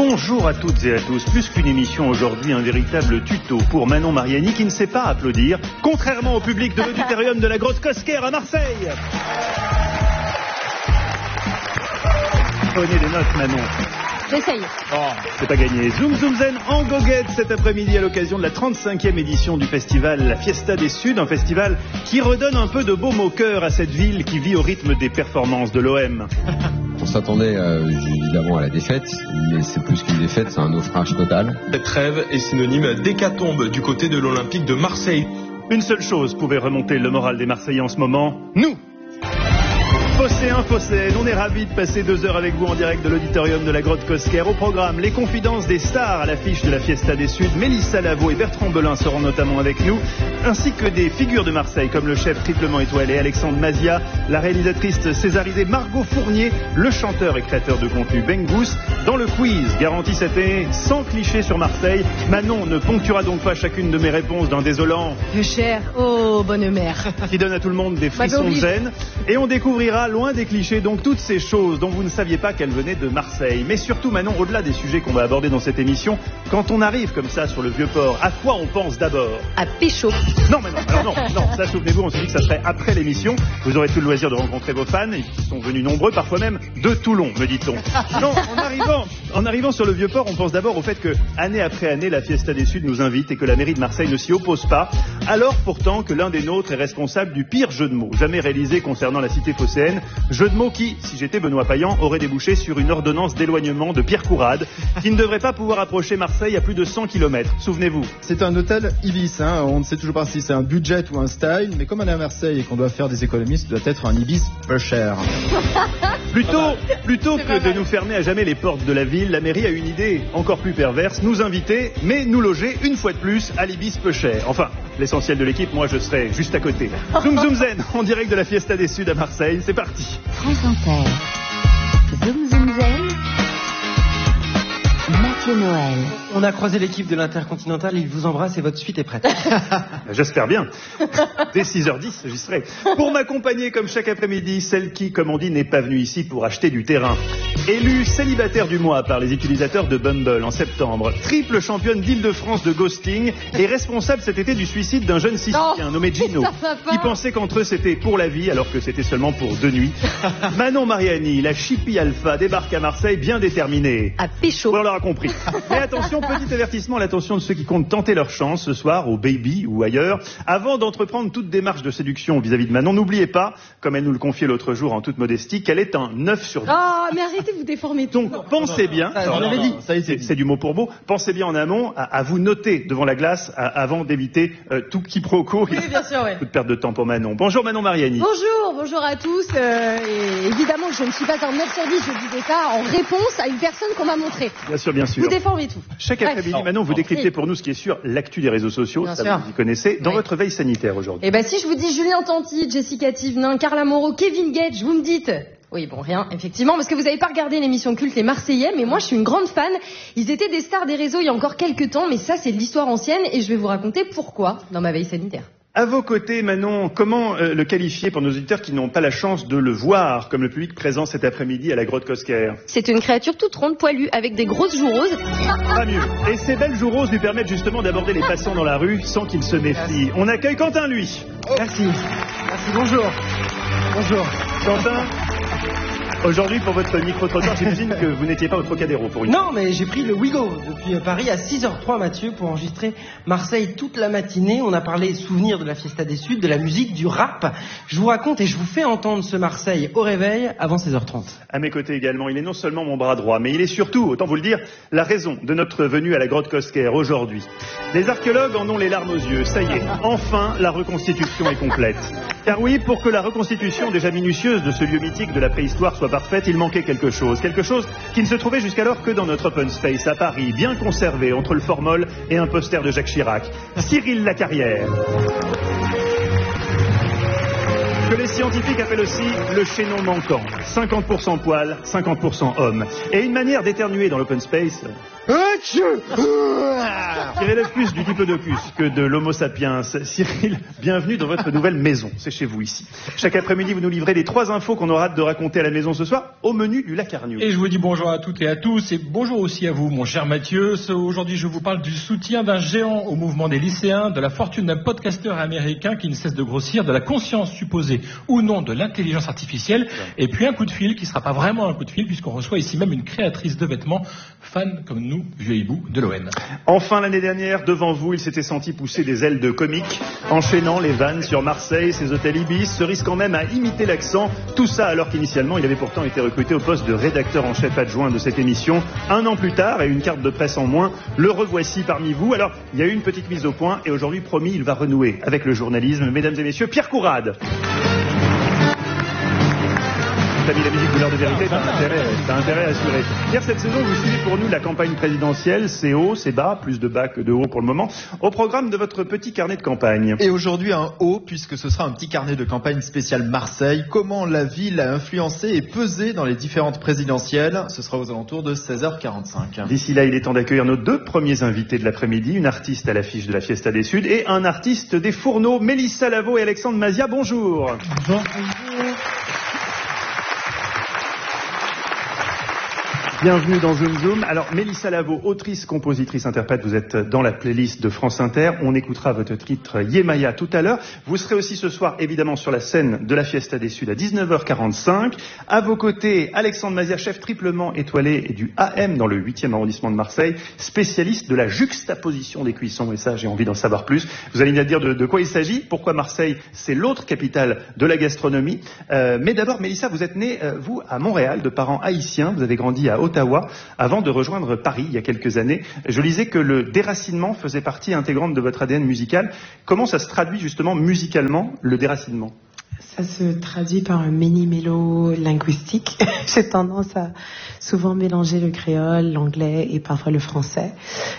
Bonjour à toutes et à tous. Plus qu'une émission aujourd'hui, un véritable tuto pour Manon Mariani qui ne sait pas applaudir, contrairement au public de l'auditorium de la Grotte Cosquer à Marseille. Prenez des notes, Manon. J'essaye. Oh, c'est pas gagné. Zoom Zoom Zen en goguette cet après-midi à l'occasion de la 35e édition du festival La Fiesta des Suds, un festival qui redonne un peu de baume au cœur à cette ville qui vit au rythme des performances de l'OM. On s'attendait évidemment à la défaite, mais c'est plus qu'une défaite, c'est un naufrage total. Cette trêve est synonyme d'hécatombe du côté de l'Olympique de Marseille. Une seule chose pouvait remonter le moral des Marseillais en ce moment, nous. Phocéens, Phocéennes, on est ravis de passer 2 heures avec vous en direct de l'auditorium de la Grotte Cosquer. Au programme, les confidences des stars à l'affiche de la Fiesta des Suds. Mélissa Lavo et Bertrand Belin seront notamment avec nous, ainsi que des figures de Marseille comme le chef triplement étoilé Alexandre Mazia, la réalisatrice césarisée Margot Fournier, le chanteur et créateur de contenu Bengous. Dans le quiz, garanti cette année, sans cliché sur Marseille, Manon ne ponctuera donc pas chacune de mes réponses d'un désolant Le cher, oh bonne mère, qui donne à tout le monde des frissons zen. Et on découvrira loin des clichés, donc toutes ces choses dont vous ne saviez pas qu'elles venaient de Marseille. Mais surtout, Manon, au-delà des sujets qu'on va aborder dans cette émission, quand on arrive comme ça sur le Vieux-Port, à quoi on pense d'abord? à pécho. Non, mais non, alors non, ça souvenez-vous, on s'est dit que ça serait après l'émission. Vous aurez tout le loisir de rencontrer vos fans, ils sont venus nombreux, parfois même de Toulon, me dit-on. Non, en arrivant sur le Vieux-Port, on pense d'abord au fait que, année après année, la Fiesta des Suds nous invite et que la mairie de Marseille ne s'y oppose pas, alors pourtant que l'un des nôtres est responsable du pire jeu de mots jamais réalisé concernant la cité phocéenne. Jeu de mots qui, si j'étais Benoît Payan, aurait débouché sur une ordonnance d'éloignement de Pierre Courade, qui ne devrait pas pouvoir approcher Marseille à plus de 100 km. Souvenez-vous. C'est un hôtel Ibis, hein. On ne sait toujours pas si c'est un budget ou un style, mais comme on est à Marseille et qu'on doit faire des économies, ça doit être un Ibis peu cher. Plutôt que de nous fermer à jamais les portes de la ville, la mairie a une idée encore plus perverse, nous inviter, mais nous loger une fois de plus à l'Ibis peu cher. Enfin, l'essentiel de l'équipe, moi je serai juste à côté. Zoom Zoom Zen, en direct de la Fiesta des Suds à Marseille, c'est parti. France Inter. Zoom Zoom Zen. Mathieu Noël. On a croisé l'équipe de l'Intercontinental, il vous embrasse et votre suite est prête. J'espère bien. Dès 6h10, j'y serai. Pour m'accompagner comme chaque après-midi, celle qui, comme on dit, n'est pas venue ici pour acheter du terrain. Élue célibataire du mois par les utilisateurs de Bumble en septembre, triple championne d'Île-de-France de ghosting et responsable cet été du suicide d'un jeune Sicilien nommé Gino, qui pensait qu'entre eux c'était pour la vie alors que c'était seulement pour 2 nuits. Manon Mariani, la chippie alpha, débarque à Marseille bien déterminée. À pécho. On l'aura compris. Mais attention, petit avertissement à l'attention de ceux qui comptent tenter leur chance ce soir au Baby ou ailleurs. Avant d'entreprendre toute démarche de séduction vis-à-vis de Manon, n'oubliez pas, comme elle nous le confiait l'autre jour en toute modestie, qu'elle est un 9 sur 10. Oh, mais arrêtez de vous déformer tout. Donc pensez bien, c'est du mot pour mot, pensez bien en amont à vous noter devant la glace avant d'éviter tout quiproquo. Oui, bien sûr, oui. Toute perte de temps pour Manon. Bonjour Manon Mariani. Bonjour à tous. Et évidemment que je ne suis pas un 9 sur 10, je disais ça en réponse à une personne qu'on m'a montrée. Bien sûr. Vous déformez tout. Chaque après-midi, Manon, vous décryptez pour nous ce qui est sûr, l'actu des réseaux sociaux, bien ça sûr. vous y connaissez, dans votre veille sanitaire aujourd'hui. Eh ben si je vous dis Julien Tanti, Jessica Thévenin, Carla Moreau, Kevin Gage, vous me dites... Oui, bon, rien, effectivement, parce que vous n'avez pas regardé l'émission culte Les Marseillais, mais moi je suis une grande fan. Ils étaient des stars des réseaux il y a encore quelques temps, mais ça c'est de l'histoire ancienne et je vais vous raconter pourquoi dans ma veille sanitaire. À vos côtés, Manon, comment le qualifier pour nos auditeurs qui n'ont pas la chance de le voir, comme le public présent cet après-midi à la Grotte Cosquer? C'est une créature toute ronde, poilue, avec des grosses joues roses. Pas mieux. Et ces belles joues roses lui permettent justement d'aborder les passants dans la rue sans qu'ils se méfient. On accueille Quentin, lui. Merci, bonjour. Quentin, aujourd'hui pour votre micro-trottoir, j'imagine que vous n'étiez pas au Trocadéro pour une... Non, mais j'ai pris le Ouigo depuis Paris à 6h03, Mathieu, pour enregistrer Marseille toute la matinée. On a parlé souvenirs de la Fiesta des Suds, de la musique, du rap. Je vous raconte et je vous fais entendre ce Marseille au réveil avant 16h30. À mes côtés également, il est non seulement mon bras droit, mais il est surtout, autant vous le dire, la raison de notre venue à la Grotte Cosquer aujourd'hui. Les archéologues en ont les larmes aux yeux. Ça y est, enfin la reconstitution est complète. Car oui, pour que la reconstitution déjà minutieuse de ce lieu mythique de la préhistoire soit parfaite, il manquait quelque chose qui ne se trouvait jusqu'alors que dans notre open space à Paris, bien conservé entre le formol et un poster de Jacques Chirac. Cyril Lacarrière. Que les scientifiques appellent aussi le chaînon manquant. 50% poil, 50% homme. Et une manière d'éternuer dans l'open space Qui relève plus du diplodocus que de l'homo sapiens. Cyril, bienvenue dans votre nouvelle maison. C'est chez vous ici. Chaque après-midi, vous nous livrez les 3 infos qu'on aura hâte de raconter à la maison ce soir au menu du Lacarniou. Et je vous dis bonjour à toutes et à tous et bonjour aussi à vous, mon cher Mathieu. Aujourd'hui, je vous parle du soutien d'un géant au mouvement des lycéens, de la fortune d'un podcasteur américain qui ne cesse de grossir, de la conscience supposée ou non de l'intelligence artificielle, et puis un coup de fil qui ne sera pas vraiment un coup de fil puisqu'on reçoit ici même une créatrice de vêtements, fan comme nous, vieux hibou de l'ON. Enfin, l'année dernière, devant vous, il s'était senti pousser des ailes de comique, enchaînant les vannes sur Marseille, ses hôtels Ibis, se risquant même à imiter l'accent. Tout ça alors qu'initialement, il avait pourtant été recruté au poste de rédacteur en chef adjoint de cette émission. 1 an plus tard, et une carte de presse en moins, le revoici parmi vous. Alors, il y a eu une petite mise au point, et aujourd'hui, promis, il va renouer avec le journalisme. Mesdames et messieurs, Pierre Courade. T'as mis la musique de l'heure de vérité, t'as intérêt à assurer. Hier, cette saison, vous suivez pour nous la campagne présidentielle. C'est haut, c'est bas, plus de bas que de haut pour le moment. Au programme de votre petit carnet de campagne. Et aujourd'hui, un haut, puisque ce sera un petit carnet de campagne spécial Marseille. Comment la ville a influencé et pesé dans les différentes présidentielles. Ce sera aux alentours de 16h45. D'ici là, il est temps d'accueillir nos 2 premiers invités de l'après-midi. Une artiste à l'affiche de la Fiesta des Suds et un artiste des Fourneaux, Mélissa Lavo et Alexandre Mazia. Bonjour. Bonjour. Bienvenue dans Zoom Zoom. Alors, Mélissa Lavo, autrice, compositrice, interprète, vous êtes dans la playlist de France Inter. On écoutera votre titre Yemaya tout à l'heure. Vous serez aussi ce soir, évidemment, sur la scène de la Fiesta des Suds à 19h45. À vos côtés, Alexandre Mazia, chef triplement étoilé du AM dans le 8e arrondissement de Marseille, spécialiste de la juxtaposition des cuissons. Et ça, j'ai envie d'en savoir plus. Vous allez me dire de quoi il s'agit, pourquoi Marseille, c'est l'autre capitale de la gastronomie. Mais d'abord, Mélissa, vous êtes née, vous, à Montréal, de parents haïtiens. Vous avez grandi à Ottawa, avant de rejoindre Paris il y a quelques années. Je lisais que le déracinement faisait partie intégrante de votre ADN musical. Comment ça se traduit justement musicalement, le déracinement ? Ça se traduit par un mini-mélo linguistique. J'ai tendance à souvent mélanger le créole, l'anglais et parfois le français.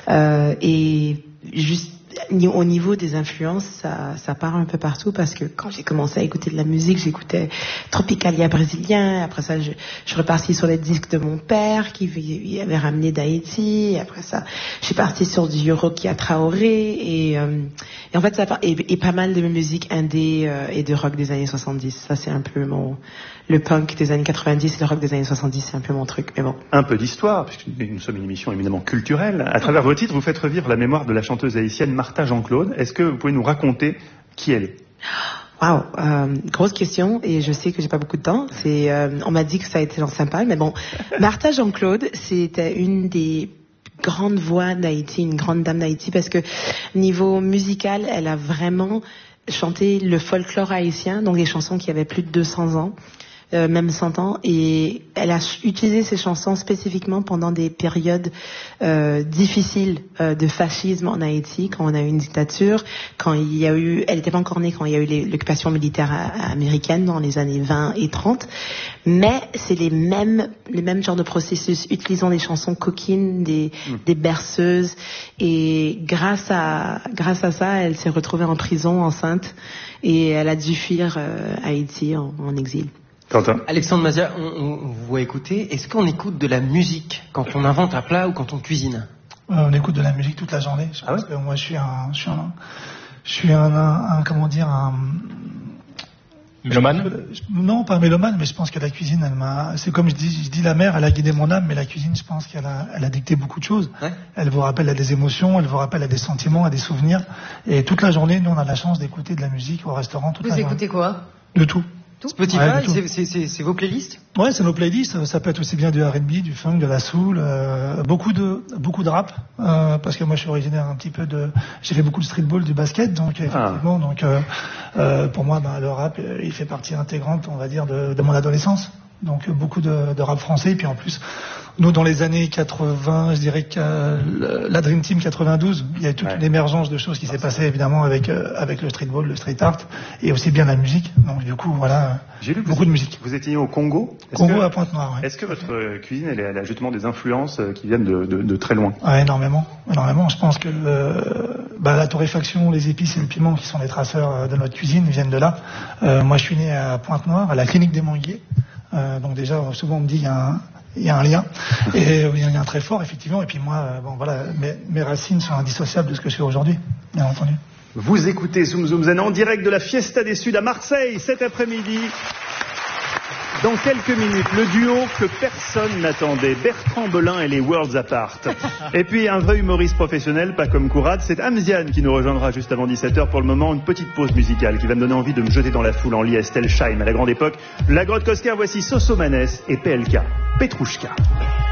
Et juste au niveau des influences, ça part un peu partout parce que quand j'ai commencé à écouter de la musique, j'écoutais Tropicalia brésilien. Après ça, je suis repartie sur les disques de mon père qui avait ramené d'Haïti. Après ça, je suis partie sur du Rokia Traoré et en fait, et pas mal de musique indé et de rock des années 70. Ça, c'est un peu le punk des années 90 et le rock des années 70, c'est un peu mon truc, mais bon. Un peu d'histoire, puisque nous sommes une émission éminemment culturelle. À travers vos titres, vous faites revivre la mémoire de la chanteuse haïtienne Martha Jean-Claude. Est-ce que vous pouvez nous raconter qui elle est ? Waouh, grosse question, et je sais que j'ai pas beaucoup de temps. On m'a dit que ça a été sympa, mais bon. Martha Jean-Claude, c'était une des grandes voix d'Haïti, une grande dame d'Haïti, parce que niveau musical, elle a vraiment chanté le folklore haïtien, donc des chansons qui avaient plus de 200 ans. Même 100 ans, et elle a utilisé ces chansons spécifiquement pendant des périodes difficiles de fascisme en Haïti, quand on a eu une dictature, quand il y a eu, elle n'était pas encore née quand il y a eu l'occupation militaire américaine dans les années 20 et 30, mais c'est les mêmes genres de processus, utilisant des chansons coquines, des berceuses, et grâce à ça, elle s'est retrouvée en prison enceinte, et elle a dû fuir Haïti en exil. Quentin. Alexandre Mazia, on vous a écouté. Est-ce qu'on écoute de la musique quand on invente un plat ou quand on cuisine ? On écoute de la musique toute la journée. Je pense que moi, je suis un comment dire, un mélomane ? Non, pas un mélomane, mais je pense que la cuisine, c'est comme je dis, la mer, elle a guidé mon âme, mais la cuisine, je pense qu'elle a dicté beaucoup de choses. Ouais. Elle vous rappelle à des émotions, elle vous rappelle à des sentiments, à des souvenirs. Et toute la journée, nous, on a la chance d'écouter de la musique au restaurant toute la journée. Vous écoutez quoi ? De tout. Spotify, c'est vos playlists ? Ouais, c'est nos playlists. Ça peut être aussi bien du R&B, du funk, de la soul, beaucoup de rap, parce que moi je suis originaire un petit peu j'ai fait beaucoup de streetball, du basket, donc effectivement, pour moi, le rap, il fait partie intégrante, on va dire, de mon adolescence. Donc beaucoup de rap français, et puis en plus, nous dans les années 80, je dirais que la Dream Team 92, il y a toute une émergence de choses qui s'est passée évidemment avec le streetball, le street art, et aussi bien la musique. Donc du coup, voilà, j'ai lu beaucoup de musique. Vous étiez au Congo. À Pointe-Noire. Ouais. Est-ce que votre cuisine, elle a justement des influences qui viennent de très loin ? Ouais, énormément. Je pense que la torréfaction, les épices et le piment qui sont les traceurs de notre cuisine viennent de là. Moi, je suis né à Pointe-Noire, à la clinique des Manguiers. Donc déjà, souvent on me dit il il y a un lien, et il y a un lien très fort, effectivement. Et puis moi, bon voilà, mes racines sont indissociables de ce que je fais aujourd'hui, bien entendu. Vous écoutez Zoom Zoom Zen en direct de la Fiesta des Suds à Marseille cet après-midi. Dans quelques minutes, le duo que personne n'attendait, Bertrand Belin et les Worlds Apart. Et puis un vrai humoriste professionnel, pas comme Kourad, c'est Amzian qui nous rejoindra juste avant 17h. Pour le moment, une petite pause musicale qui va me donner envie de me jeter dans la foule en liesse tel Scheim à la grande époque. La Grotte Cosquer, voici Sosomanes et PLK, Petrouchka.